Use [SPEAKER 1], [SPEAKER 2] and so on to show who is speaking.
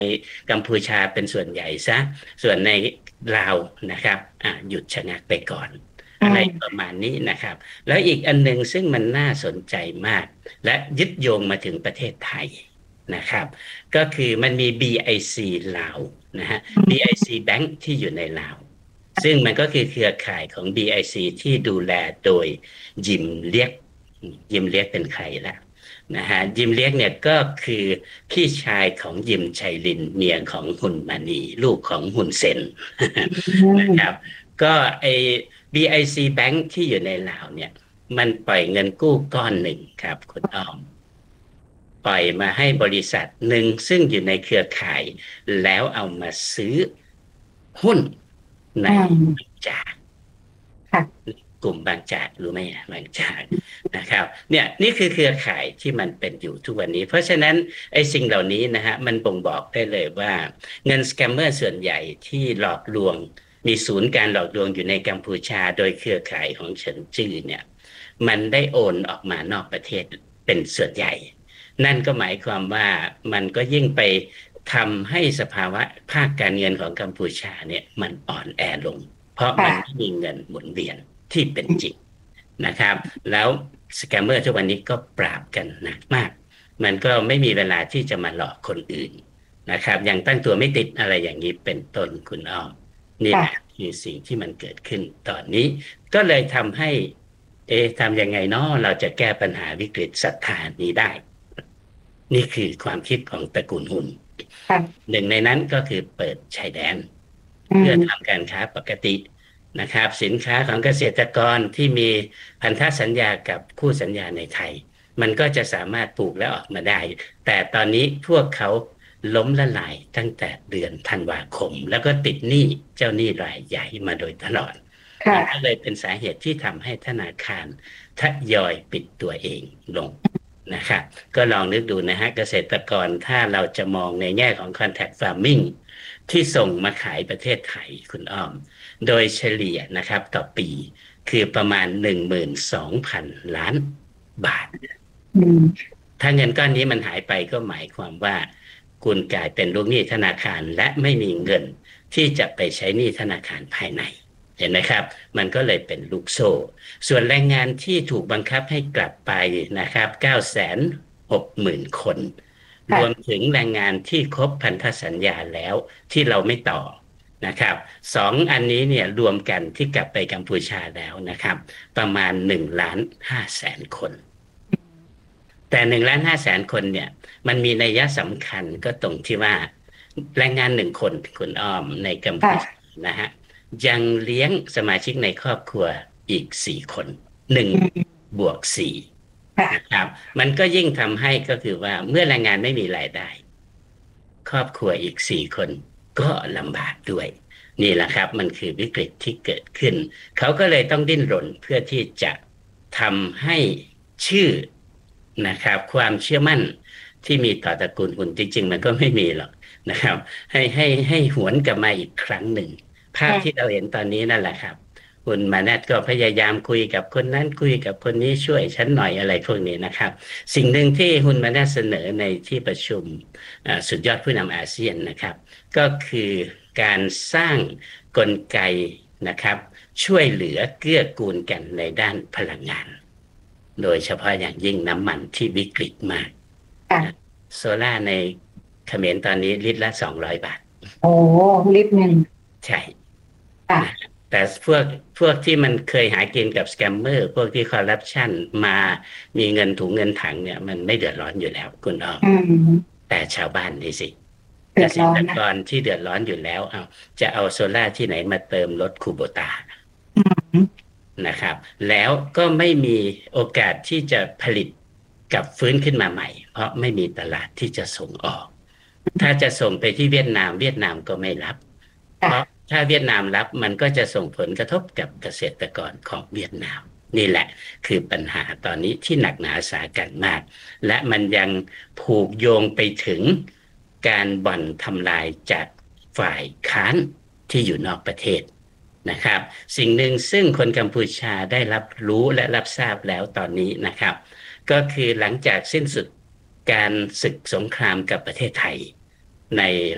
[SPEAKER 1] กัมพูชาเป็นส่วนใหญ่ซะส่วนในลาวนะครับหยุดชะงักไปก่อนอะไรประมาณนี้นะครับแล้วอีกอันหนึ่งซึ่งมันน่าสนใจมากและยึดโยงมาถึงประเทศไทยนะครับก็คือมันมี BIC ลาวนะฮะ BIC Bank ที่อยู่ในลาวซึ่งมันก็คือเครือข่ายของ BIC ที่ดูแลโดยยิมเลียกเป็นใครล่ะนะฮะยิมเลียกเนี่ยก็คือพี่ชายของยิมชัยลินเมียของฮุนมานีลูกของฮุนเซนนะครับก็ไอ้ BIC Bank ที่อยู่ในลาวเนี่ยมันปล่อยเงินกู้ก้อนหนึ่งครับคุณอ้อมปล่อยมาให้บริษัทหนึ่งซึ่งอยู่ในเครือข่ายแล้วเอามาซื้อหุ้นในจากกลุ่มบางจากรู้ไหมบางจากนะครับเนี่ยนี่คือเครือข่ายที่มันเป็นอยู่ทุกวันนี้เพราะฉะนั้นไอ้สิ่งเหล่านี้นะฮะมันบ่งบอกได้เลยว่าเงินสแกมเมอร์ส่วนใหญ่ที่หลอกลวงมีศูนย์การหลอกลวงอยู่ในกัมพูชาโดยเครือข่ายของเฉินจื้อเนี่ยมันได้โอนออกมานอกประเทศเป็นส่วนใหญ่นั่นก็หมายความว่ามันก็ยิ่งไปทำให้สภาวะภาคการเงินของกัมพูชาเนี่ยมันอ่อนแอลงเพราะมันไม่มีเงินหมุนเวียนที่เป็นจริงนะครับแล้วสแกมเมอร์ทุกวันนี้ก็ปราบกันหนักมากมันก็ไม่มีเวลาที่จะมาหลอกคนอื่นนะครับยังตั้งตัวไม่ติดอะไรอย่างนี้เป็นต้นคุณอ้อมนี่แหละคือสิ่งที่มันเกิดขึ้นตอนนี้ก็เลยทำให้ทำยังไงเนาะเราจะแก้ปัญหาวิกฤตศรัทธานี้ได้นี่คือความคิดของตระกูลหุนหนึ่งในนั้นก็คือเปิดชายแดนเพื่อทำการค้าปกตินะครับสินค้าของเกษตรกรที่มีพันธสัญญากับคู่สัญญาในไทยมันก็จะสามารถปลูกและออกมาได้แต่ตอนนี้พวกเขาล้มละลายตั้งแต่เดือนธันวาคมแล้วก็ติดหนี้เจ้าหนี้รายใหญ่มาโดยตลอดมันก็เลยเป็นสาเหตุที่ทำให้ธนาคารทยอยปิดตัวเองลงนะครับก็ลองนึกดูนะฮะเกษตรกรถ้าเราจะมองในแง่ของ contact farming ที่ส่งมาขายประเทศไทยคุณอ้อมโดยเฉลี่ยนะครับต่อปีคือประมาณ 12,000 ล้านบาทถ้าเงินก้อนนี้มันหายไปก็หมายความว่าคุณกลายเป็นลูกหนี้ธนาคารและไม่มีเงินที่จะไปใช้หนี้ธนาคารภายในเห็นไหมครับมันก็เลยเป็นลูกโซ่ส่วนแรงงานที่ถูกบังคับให้กลับไปนะครับ 960,000 คนรวมถึงแรงงานที่ครบพันธสัญญาแล้วที่เราไม่ต่อนะครับสองอันนี้เนี่ยรวมกันที่กลับไปกัมพูชาแล้วนะครับประมาณ1,500,000 คนแต่1,500,000 คนเนี่ยมันมีนัยสำคัญก็ตรงที่ว่าแรงงาน1 คนคุณอ้อมในกัมพูชานะฮะยังเลี้ยงสมาชิกในครอบครัวอีก4 คน1+4นะครับมันก็ยิ่งทำให้ก็คือว่าเมื่อแรงงานไม่มีรายได้ครอบครัวอีก4 คนก็ลำบากด้วยนี่แหละครับมันคือวิกฤตที่เกิดขึ้นเขาก็เลยต้องดิ้นรนเพื่อที่จะทำให้ชื่อนะครับความเชื่อมั่นที่มีต่อตระกูลหุนจริงๆมันก็ไม่มีหรอกนะครับให้หวนกลับมาอีกครั้งหนึ่งภาพที่เราเห็นตอนนี้นั่นแหละครับคุณมานัทก็พยายามคุยกับคนนั้นคุยกับคนนี้ช่วยฉันหน่อยอะไรพวกนี้นะครับสิ่งหนึ่งที่คุณมานัทเสนอในที่ประชุมสุดยอดผู้นำอาเซียนนะครับก็คือการสร้างกลไกนะครับช่วยเหลือเกื้อกูลกันในด้านพลังงานโดยเฉพาะอย่างยิ่งน้ำมันที่วิกฤตมากโซล่าในเขมรตอนนี้ลิตรละ200 บาท
[SPEAKER 2] โอ้ลิตรหนึ่ง
[SPEAKER 1] ใช่แต่พวกที่มันเคยหากินกับสแกมเมอร์พวกที่คอร์รัปชันมามีเงินถุงเงินถังเนี่ยมันไม่เดือดร้อนอยู่แล้วคุณอ้อมแต่ชาวบ้านนี่สิเกษตรกรที่เดือดร้อนอยู่แล้วจะเอาโซล่าที่ไหนมาเติมรถคูโบตานะครับแล้วก็ไม่มีโอกาสที่จะผลิตกับฟื้นขึ้นมาใหม่เพราะไม่มีตลาดที่จะส่งออกถ้าจะส่งไปที่เวียดนามก็ไม่รับเพราะถ้าเวียดนามรับมันก็จะส่งผลกระทบกับเกษตรกรของเวียดนามนี่แหละคือปัญหาตอนนี้ที่หนักหนาสาหัสมากและมันยังผูกโยงไปถึงการบ่อนทำลายจากฝ่ายค้านที่อยู่นอกประเทศนะครับสิ่งหนึ่งซึ่งคนกัมพูชาได้รับรู้และรับทราบแล้วตอนนี้นะครับก็คือหลังจากสิ้นสุดการศึกสงครามกับประเทศไทยใน